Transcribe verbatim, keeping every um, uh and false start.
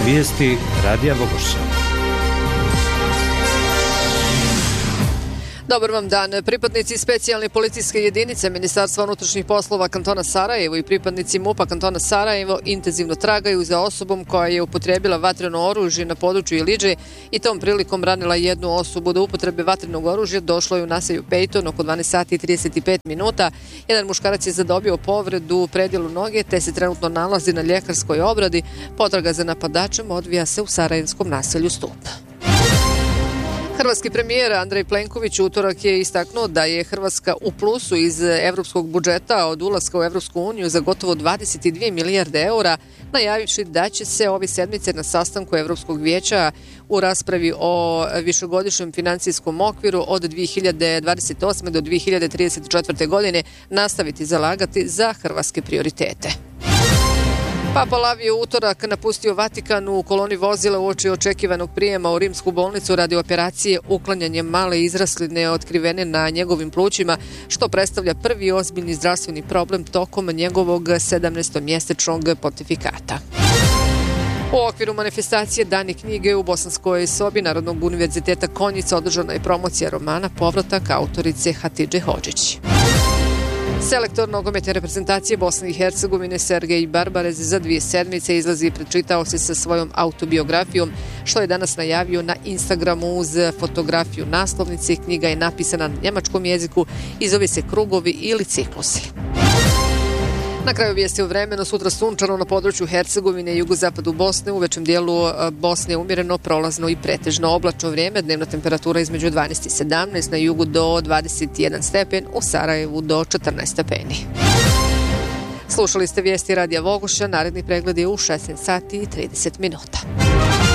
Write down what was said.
Vijesti Radija Vogošća. Dobar vam dan. Pripadnici specijalne policijske jedinice Ministarstva unutrašnjih poslova kantona Sarajevo i pripadnici MUP-a kantona Sarajevo intenzivno tragaju za osobom koja je upotrijebila vatreno oružje na području Ilidže i tom prilikom ranila jednu osobu. Do upotrebe vatrenog oružja došlo je u naselju Pejton oko dvanaest sati i trideset pet minuta. Jedan muškarac je zadobio povredu u predjelu noge te se trenutno nalazi na ljekarskoj obradi. Potraga za napadačem odvija se u sarajevskom naselju Stup. Hrvatski premijer Andrej Plenković utorak je istaknuo da je Hrvatska u plusu iz evropskog budžeta od ulaska u Evropsku uniju za gotovo dvadeset dvije milijarde eura, najavivši da će se ove sedmice na sastanku Evropskog vijeća u raspravi o višegodišnjem financijskom okviru od dvije hiljade dvadeset osme do dvije hiljade trideset četvrte godine nastaviti zalagati za hrvatske prioritete. Papa Lav je u utorak napustio Vatikan u koloni vozila uoči očekivanog prijema u rimsku bolnicu radi operacije uklanjanja male izrasline otkrivene na njegovim plućima, što predstavlja prvi ozbiljni zdravstveni problem tokom njegovog sedamnaestomjesečnog pontifikata. U okviru manifestacije Dani knjige u Bosanskoj sobi Narodnog univerziteta Konjica održana je promocija romana Povratak autorice Hatidže Hodžić. Selektor nogometne reprezentacije Bosne i Hercegovine Sergej Barbarez za dvije sedmice izlazi i prečitao se sa svojom autobiografijom, što je danas najavio na Instagramu uz fotografiju naslovnice. Knjiga je napisana na njemačkom jeziku i zove se Krugovi ili ciklusi. Na kraju vijesti o vremenu, sutra sunčano na području Hercegovine i jugozapadu Bosne, u većem dijelu Bosne umjereno, prolazno i pretežno oblačno vrijeme, dnevna temperatura između dvanaest i sedamnaest, na jugu do dvadeset jedan stepen, u Sarajevu do četrnaest stepeni. Slušali ste vijesti Radija Vogošća, naredni pregled je u šesnaest sati i trideset minuta.